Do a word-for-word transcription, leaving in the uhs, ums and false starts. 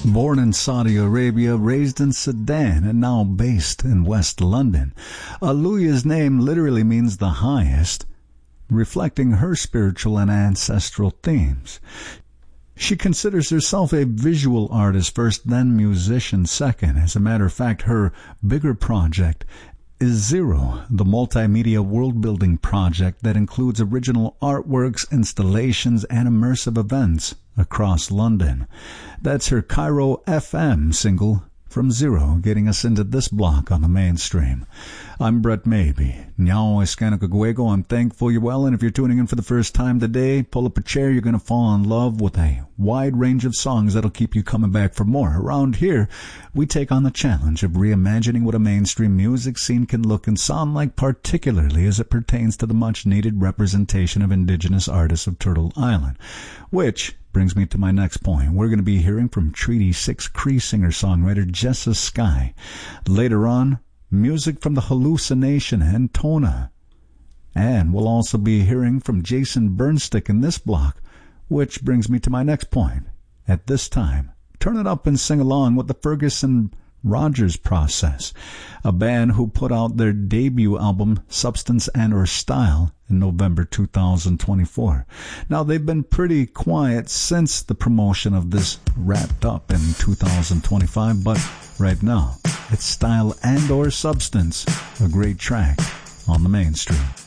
Born in Saudi Arabia, raised in Sudan, and now based in West London, Aaliyah's name literally means the highest, reflecting her spiritual and ancestral themes. She considers herself a visual artist first, then musician second. As a matter of fact, her bigger project is Zero, the multimedia world-building project that includes original artworks, installations, and immersive events across London. That's her Cairo F M single from Zero, getting us into this block on the mainstream. I'm Brett Maybe. Nyao Escanacagüego. I'm thankful you're well, and if you're tuning in for the first time today, pull up a chair. You're going to fall in love with a wide range of songs that'll keep you coming back for more. Around here, we take on the challenge of reimagining what a mainstream music scene can look and sound like, particularly as it pertains to the much-needed representation of indigenous artists of Turtle Island, which brings me to my next point. We're going to be hearing from Treaty six Cree singer-songwriter Jessa Sky. Later on, music from the Hallucination and Tona. And we'll also be hearing from Jason Burnstick in this block, which brings me to my next point. At this time, turn it up and sing along with the Ferguson Rogers Process, a band who put out their debut album Substance and or Style in November two thousand twenty-four. Now, they've been pretty quiet since the promotion of this wrapped up in two thousand twenty-five, but right now, it's Style and or Substance, a great track on the mainstream.